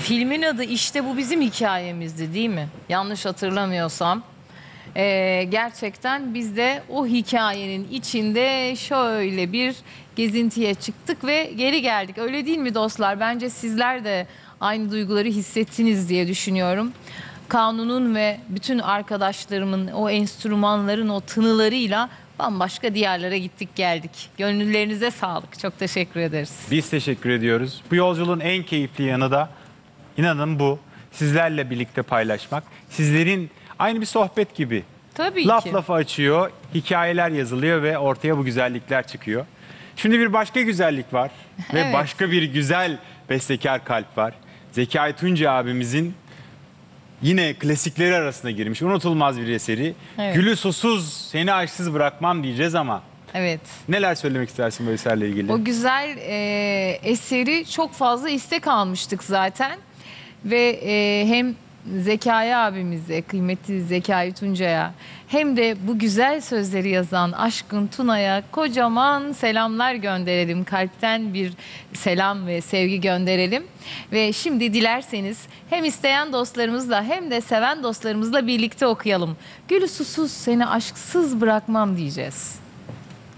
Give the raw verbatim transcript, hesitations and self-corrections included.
Filmin adı işte bu bizim hikayemizdi değil mi? Yanlış hatırlamıyorsam. Ee, gerçekten biz de o hikayenin içinde şöyle bir gezintiye çıktık ve geri geldik. Öyle değil mi dostlar? Bence sizler de aynı duyguları hissettiniz diye düşünüyorum. Kanun'un ve bütün arkadaşlarımın o enstrümanların o tınılarıyla bambaşka diyarlara gittik geldik. Gönüllerinize sağlık. Çok teşekkür ederiz. Biz teşekkür ediyoruz. Bu yolculuğun en keyifli yanı da inanın bu. Sizlerle birlikte paylaşmak. Sizlerin aynı bir sohbet gibi. Tabii Laf ki. lafı açıyor, hikayeler yazılıyor ve ortaya bu güzellikler çıkıyor. Şimdi bir başka güzellik var ve Evet. başka bir güzel bestekar kalp var. Zekai Tunca abimizin yine klasikleri arasına girmiş unutulmaz bir eseri. Evet. Gülü susuz, seni aşksız bırakmam diyeceğiz ama Evet. neler söylemek istersin bu eserle ilgili? O güzel e, eseri çok fazla istek almıştık zaten. Ve e, hem Zekai abimize, kıymetli Zekai Tunca'ya hem de bu güzel sözleri yazan Aşkın Tuna'ya kocaman selamlar gönderelim. Kalpten bir selam ve sevgi gönderelim. Ve şimdi dilerseniz hem isteyen dostlarımızla hem de seven dostlarımızla birlikte okuyalım. Gülü susuz seni aşksız bırakmam diyeceğiz.